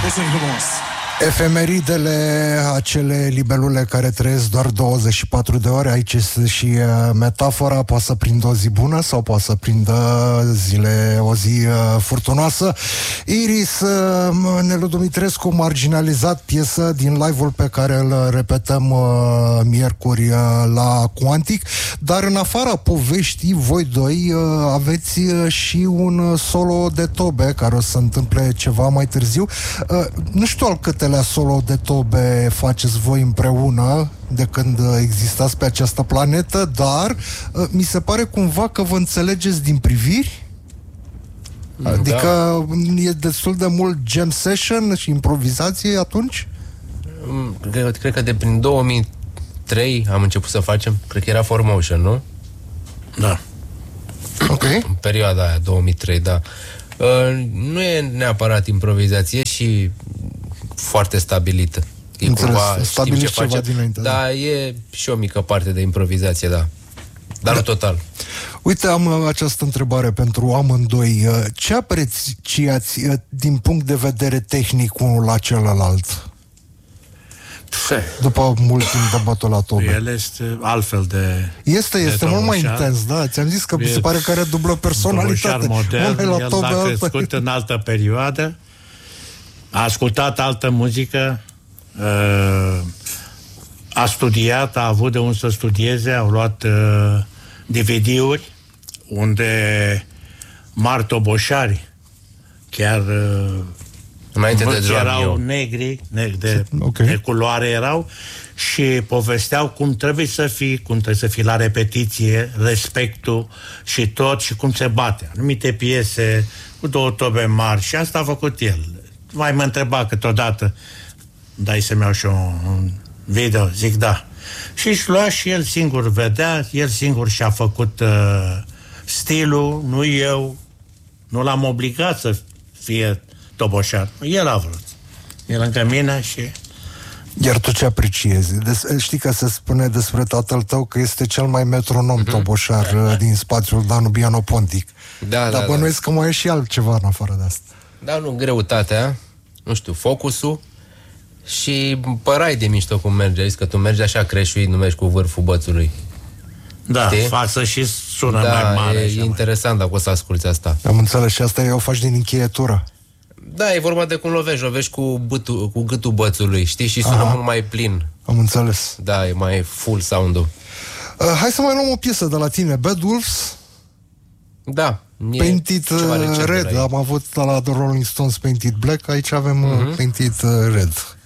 Mulțumim frumos! Efemeridele, acele libelule care trăiesc doar 24 de ore, aici este și metafora, poate să prindă o zi bună sau poate să prindă o zi furtunoasă. Iris, Nelu Dumitrescu, marginalizat, piesă din live-ul pe care îl repetăm miercuri la Quantic, dar în afara poveștii, voi doi aveți și un solo de tobe care o să se întâmple ceva mai târziu. Nu știu al câtelea solo de tobe faceți voi împreună de când existați pe această planetă, dar mi se pare cumva că vă înțelegeți din priviri? Adică e destul de mult jam session și improvizație atunci? Cred că de prin 2003 am început să facem, cred că era 4Motion, nu? Da. Ok. În perioada aia, 2003, da. Nu e neapărat improvizație și foarte stabilită. E cumva, știm ce facem, dinainte, da, e și o mică parte de improvizație, da. Dar nu total. Uite, am această întrebare pentru amândoi. Ce apreciați din punct de vedere tehnic unul la celălalt? După mult timp de bătul la tobe. El este altfel de... Este mult mai intens, da. Ți-am zis că mi se pare că are dublă personalitate. Modern, el a crescut în altă perioadă, a ascultat altă muzică, a studiat, a avut de unde să studieze, au luat DVD-uri unde mari toboșari, chiar înainte de erau negri, de culoare erau, și povesteau cum trebuie să fii, cum trebuie să fii la repetiție, respectul și tot, și cum se bate. Anumite piese cu două tobe mari, și asta a făcut el. Mai mă întreba câteodată, dai să-mi iau și un video, zic da. Și își lua și el singur, vedea, el singur și-a făcut stilul, nu eu, nu l-am obligat să fie toboșat. El a vrut. El lângă mine și... Iar tu ce apreciezi? Știi că se spune despre tatăl tău că este cel mai metronom toboșar din spațiul Danubiano Pontic. Dar bănuiesc că mai e și altceva în afară de asta. Da, nu, greutatea, nu știu, focusul și părai de mișto cum merge. Zici că tu mergi așa creșuit, nu mergi cu vârful bățului. Da, față și sună mai mare. E interesant dacă o să asculti asta. Am înțeles, și asta o faci din încheietură. Da, e vorba de cum lovești cu gâtul bățului, știi? Și sună mult mai plin. Am înțeles. Da, e mai full sound-ul. Hai să mai luăm o piesă de la tine, Bad Wolves. Da. Painted Red, am avut la The Rolling Stones Painted Black, aici avem Painted Red.